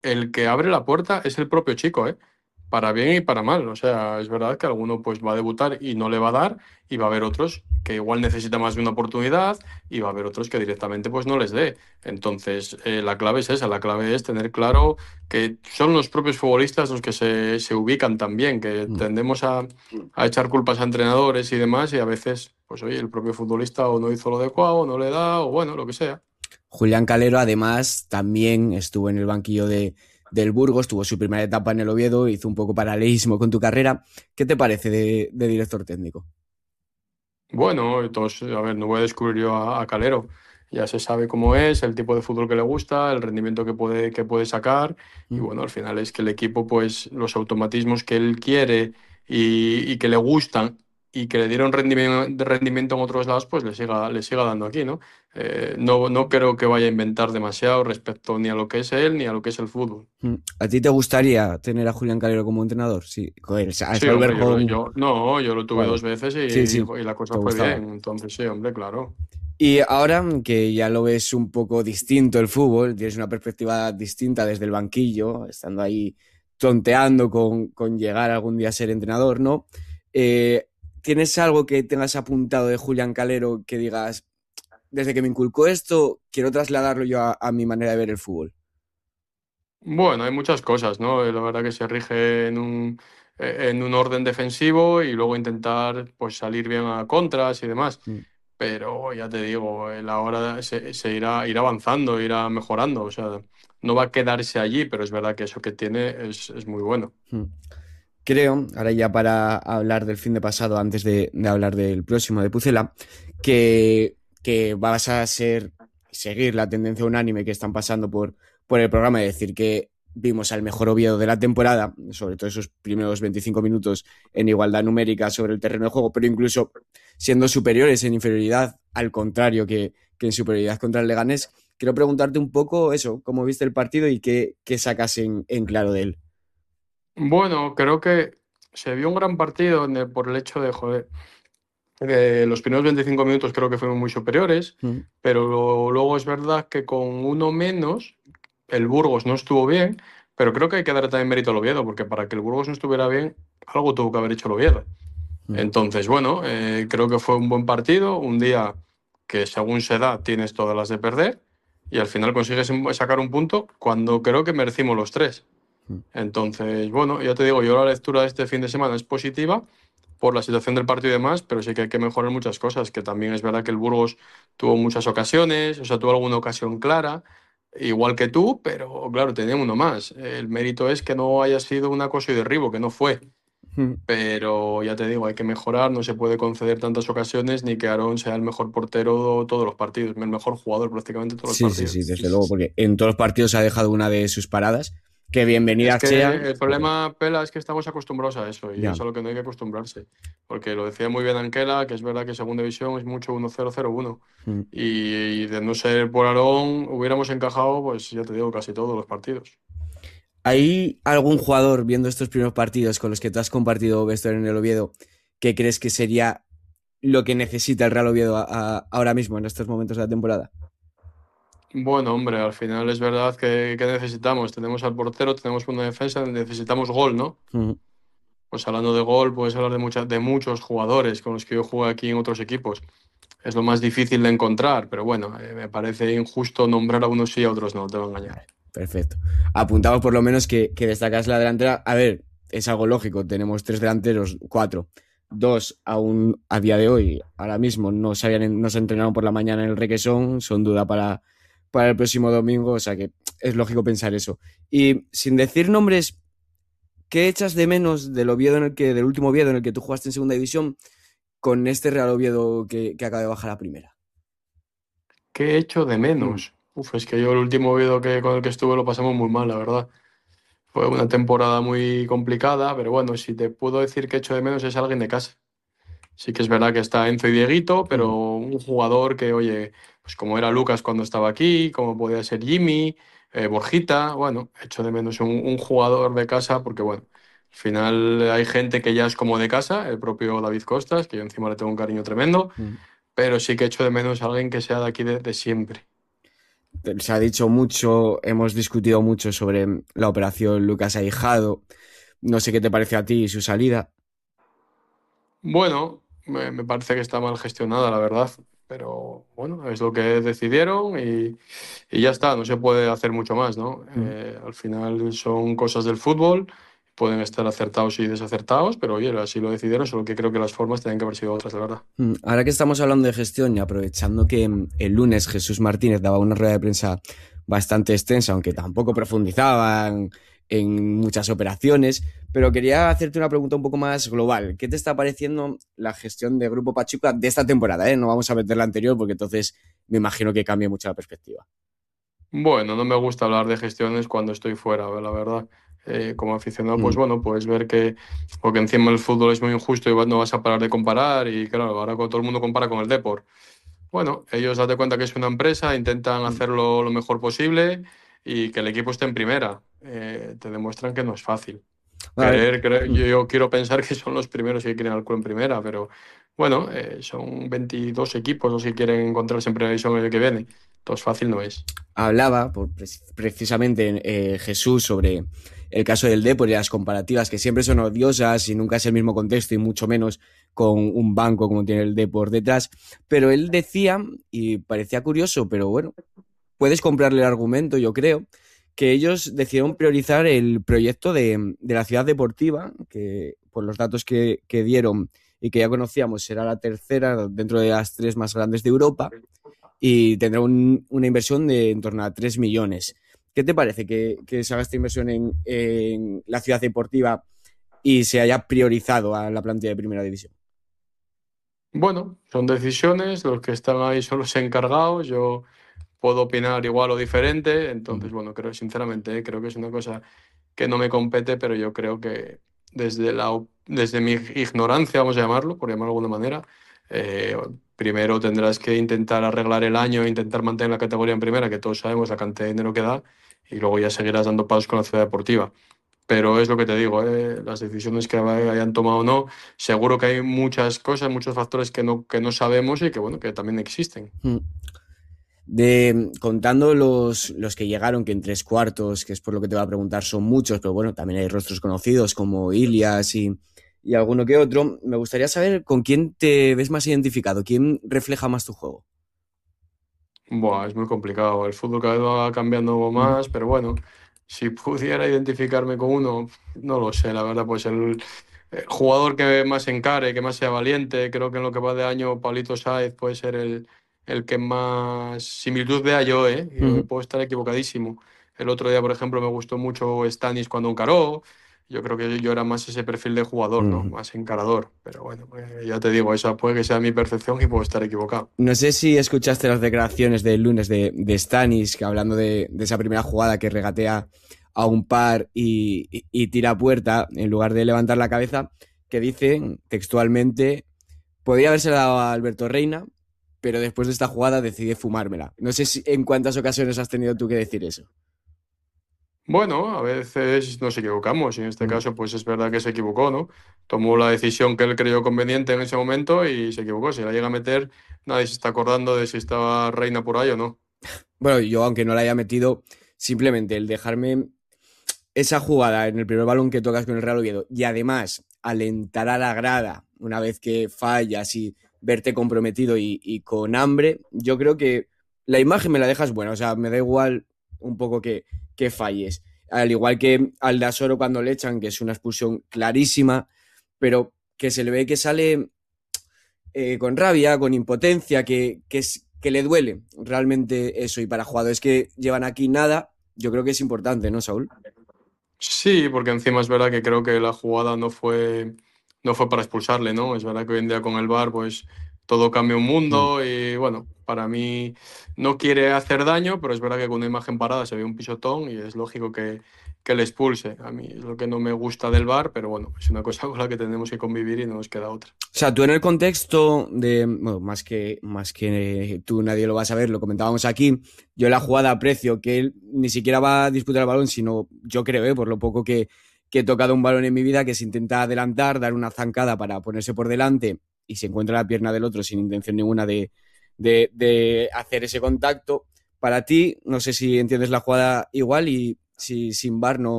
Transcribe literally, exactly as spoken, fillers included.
el que abre la puerta es el propio chico, ¿eh? Para bien y para mal. O sea, es verdad que alguno pues va a debutar y no le va a dar, y va a haber otros que igual necesita más de una oportunidad, y va a haber otros que directamente pues no les dé. Entonces, eh, la clave es esa, la clave es tener claro que son los propios futbolistas los que se, se ubican también, que Mm. tendemos a, a echar culpas a entrenadores y demás, y a veces, pues oye, el propio futbolista o no hizo lo adecuado, o no le da, o bueno, lo que sea. Julián Calero, además, también estuvo en el banquillo de, del Burgos, tuvo su primera etapa en el Oviedo, hizo un poco paralelismo con tu carrera. ¿Qué te parece de, de director técnico? Bueno, entonces, a ver, no voy a descubrir yo a, a Calero. Ya se sabe cómo es, el tipo de fútbol que le gusta, el rendimiento que puede, que puede sacar. Y Mm. bueno, al final es que el equipo, pues, los automatismos que él quiere y, y que le gustan y que le dieron rendimiento, rendimiento en otros lados, pues le siga, le siga dando aquí, ¿no? Eh, no, no creo que vaya a inventar demasiado respecto ni a lo que es él ni a lo que es el fútbol. Mm. ¿A ti te gustaría tener a Julián Calero como entrenador? Sí, joder, a Sí, hombre, yo, lo- Solberjón, yo, no, yo lo tuve claro. dos veces y, Sí, sí, y la te cosa fue gustaba. bien. Entonces, sí, hombre, claro. Y ahora que ya lo ves un poco distinto el fútbol, tienes una perspectiva distinta desde el banquillo, estando ahí tonteando con, con llegar algún día a ser entrenador, ¿no? Eh, ¿Tienes algo que tengas apuntado de Julián Calero que digas, desde que me inculcó esto, quiero trasladarlo yo a, a mi manera de ver el fútbol? Bueno, hay muchas cosas, ¿no? Eh, La verdad que se rige en un, eh, en un orden defensivo y luego intentar pues salir bien a contras y demás. Mm. Pero ya te digo, eh, la hora se, se irá, irá avanzando, irá mejorando. O sea, no va a quedarse allí, pero es verdad que eso que tiene es, es muy bueno. Mm. Creo, ahora ya para hablar del fin de pasado, antes de, de hablar del próximo de Pucela, que, que vas a ser, seguir la tendencia unánime que están pasando por, por el programa, es decir, que vimos al mejor Oviedo de la temporada, sobre todo esos primeros veinticinco minutos en igualdad numérica sobre el terreno de juego, pero incluso siendo superiores en inferioridad, al contrario que, que en superioridad contra el Leganés. Quiero preguntarte un poco eso, cómo viste el partido y qué, qué sacas en, en claro de él. Bueno, creo que se vio un gran partido en el- por el hecho de, joder, que los primeros veinticinco minutos creo que fuimos muy superiores, Mm. pero lo- luego es verdad que con uno menos el Burgos no estuvo bien, pero creo que hay que dar también mérito al Oviedo, porque para que el Burgos no estuviera bien, algo tuvo que haber hecho el Oviedo. Mm. Entonces, bueno, eh, creo que fue un buen partido, un día que según se da tienes todas las de perder, y al final consigues un- sacar un punto cuando creo que merecimos los tres. Mm. Entonces, bueno, ya te digo, yo la lectura de este fin de semana es positiva por la situación del partido y demás, pero sí que hay que mejorar muchas cosas, que también es verdad que el Burgos tuvo muchas ocasiones, o sea, tuvo alguna ocasión clara, igual que tú, pero claro, tenía uno más. El mérito es que no haya sido un acoso y derribo, que no fue. Mm. Pero ya te digo, hay que mejorar, no se puede conceder tantas ocasiones ni que Aarón sea el mejor portero todos los partidos, el mejor jugador prácticamente todos los Sí, sí, partidos. sí, desde luego, porque en todos los partidos ha dejado una de sus paradas, que Es bienvenidas que sean, el pero problema, Pela, es que estamos acostumbrados a eso y ya. es a lo que no hay que acostumbrarse. Porque lo decía muy bien Anquela, que es verdad que segunda división es mucho uno cero cero uno. Mm. Y, y de no ser por Aarón, hubiéramos encajado, pues ya te digo, casi todos los partidos. ¿Hay algún jugador viendo estos primeros partidos con los que tú has compartido vestuario en el Oviedo que crees que sería lo que necesita el Real Oviedo a- a- ahora mismo en estos momentos de la temporada? Bueno, hombre, al final es verdad que, que necesitamos. Tenemos al portero, tenemos una defensa, necesitamos gol, ¿no? Mm. Pues hablando de gol, puedes hablar de, muchas, de muchos jugadores con los que yo juego aquí en otros equipos. Es lo más difícil de encontrar, pero bueno, eh, me parece injusto nombrar a unos sí y a otros no, te voy a engañar. Vale, perfecto. Apuntamos por lo menos que, que destacas la delantera. A ver, es algo lógico, tenemos tres delanteros, cuatro. Dos aún a día de hoy, ahora mismo, no se, habían, no se entrenaron por la mañana en el Requesón, son duda para, para el próximo domingo, o sea que es lógico pensar eso. Y sin decir nombres, ¿qué echas de menos del Oviedo en el que, del último Oviedo en el que tú jugaste en segunda división con este Real Oviedo que, que acaba de bajar a primera? ¿Qué he hecho de Mm. menos? Uf, es que yo el último video que, con el que estuve lo pasamos muy mal, la verdad. Fue una temporada muy complicada, pero bueno, si te puedo decir que he hecho de menos es alguien de casa. Sí que es verdad que está Enzo y Dieguito, Mm. pero un jugador que, oye, pues como era Lucas cuando estaba aquí, como podía ser Jimmy, eh, Borjita, bueno, echo de menos un, un jugador de casa porque, bueno, al final hay gente que ya es como de casa, el propio David Costas, que yo encima le tengo un cariño tremendo, Mm. pero sí que echo de menos a alguien que sea de aquí de, de siempre. Se ha dicho mucho, hemos discutido mucho sobre la operación Lucas Aijado. No sé qué te parece a ti su salida. Bueno, me, me parece que está mal gestionada, la verdad, pero bueno, es lo que decidieron y, y ya está, no se puede hacer mucho más, ¿no? Mm. Eh, al final son cosas del fútbol, pueden estar acertados y desacertados, pero oye, así lo decidieron, solo que creo que las formas tienen que haber sido otras, la verdad. Mm, Ahora que estamos hablando de gestión y aprovechando que mm, el lunes Jesús Martínez daba una rueda de prensa bastante extensa, aunque tampoco profundizaban en muchas operaciones, pero quería hacerte una pregunta un poco más global. ¿Qué te está pareciendo la gestión de Grupo Pachuca de esta temporada, eh? No vamos a meter la anterior porque entonces me imagino que cambia mucho la perspectiva. Bueno, no me gusta hablar de gestiones cuando estoy fuera, la verdad. Eh, como aficionado, pues Mm, bueno, pues ver que, porque encima el fútbol es muy injusto y no vas a parar de comparar y claro, ahora todo el mundo compara con el Depor. Bueno, ellos date cuenta que es una empresa, intentan mm. hacerlo lo mejor posible y que el equipo esté en primera. Eh, te demuestran que no es fácil. A ver, Querer, querer- mm, yo, yo quiero pensar que son los primeros que quieren al club en primera, pero bueno, eh, son veintidós equipos los que quieren encontrarse en primera división el año que viene. Entonces fácil no es. hablaba por, pre- precisamente eh, Jesús sobre el caso del Depor y las comparativas que siempre son odiosas y nunca es el mismo contexto y mucho menos con un banco como tiene el Depor detrás, pero él decía, y parecía curioso, pero bueno, puedes comprarle el argumento, yo creo, que ellos decidieron priorizar el proyecto de, de la ciudad deportiva, que por los datos que, que dieron y que ya conocíamos será la tercera dentro de las tres más grandes de Europa y tendrá un- una inversión de en torno a tres millones. ¿Qué te parece que, que se haga esta inversión en, en la ciudad deportiva y se haya priorizado a la plantilla de primera división? Bueno, son decisiones, los que están ahí son los encargados, yo puedo opinar igual o diferente, entonces Ujú. bueno, creo sinceramente, eh, creo que es una cosa que no me compete, pero yo creo que desde la, op- desde mi ignorancia, vamos a llamarlo, por llamarlo de alguna manera, eh, primero tendrás que intentar arreglar el año, intentar mantener la categoría en primera, que todos sabemos la cantidad de dinero que da, y luego ya seguirás dando pasos con la ciudad deportiva. Pero es lo que te digo, eh, las decisiones que hayan tomado o no, seguro que hay muchas cosas, muchos factores que no, que no sabemos y que bueno, que también existen. Mm. De, contando los, los que llegaron, que en tres cuartos, que es por lo que te voy a preguntar, son muchos, pero bueno, también hay rostros conocidos como Ilias y, y alguno que otro. Me gustaría saber con quién te ves más identificado, quién refleja más tu juego. Buah, es muy complicado. El fútbol cada vez va cambiando Ujú. más, pero bueno, si pudiera identificarme con uno, no lo sé, la verdad, pues el, el jugador que más encare, que más sea valiente, creo que en lo que va de año, Pablito Sáez puede ser el, el que más similitud vea yo, ¿eh? Yo Ujú. puedo estar equivocadísimo. El otro día, por ejemplo, me gustó mucho Stanis cuando encaró. Yo creo que yo era más ese perfil de jugador, ¿no? Ujú. Más encarador. Pero bueno, eh, ya te digo, esa puede que sea mi percepción y puedo estar equivocado. No sé si escuchaste las declaraciones del lunes de, de Stanis, que hablando de, de esa primera jugada que regatea a un par y, y- y tira a puerta en lugar de levantar la cabeza, que dice textualmente, podría haberse dado a Alberto Reina, pero después de esta jugada decidí fumármela. No sé si, en cuántas ocasiones has tenido tú que decir eso. Bueno, a veces nos equivocamos y en este Mm. caso pues es verdad que se equivocó, ¿no? Tomó la decisión que él creyó conveniente en ese momento y se equivocó. Si la llega a meter, nadie se está acordando de si estaba Reina por ahí o no. Bueno, yo aunque no la haya metido, simplemente el dejarme esa jugada en el primer balón que tocas con el Real Oviedo y además alentar a la grada una vez que fallas y verte comprometido y, y con hambre, yo creo que la imagen me la dejas buena, o sea, me da igual un poco que, que falles. Al igual que al de Asoro cuando le echan, que es una expulsión clarísima, pero que se le ve que sale eh, con rabia, con impotencia, que, que, es, que le duele realmente eso. Y para jugadores que llevan aquí nada, yo creo que es importante, ¿no, Saúl? Sí, porque encima es verdad que creo que la jugada no fue, no fue para expulsarle, ¿no? Es verdad que hoy en día con el V A R pues todo cambia un Mm. mundo y bueno, para mí no quiere hacer daño, pero es verdad que con una imagen parada se ve un pisotón y es lógico que, que le expulse. A mí es lo que no me gusta del V A R, pero bueno, es una cosa con la que tenemos que convivir y no nos queda otra. O sea, tú en el contexto de, bueno, más que, más que tú nadie lo va a saber, lo comentábamos aquí, yo en la jugada aprecio que él ni siquiera va a disputar el balón, sino yo creo, ¿eh? Por lo poco que, que he tocado un balón en mi vida, que se intenta adelantar, dar una zancada para ponerse por delante y se encuentra la pierna del otro sin intención ninguna de, de, de hacer ese contacto, para ti, no sé si entiendes la jugada igual y si sin V A R no,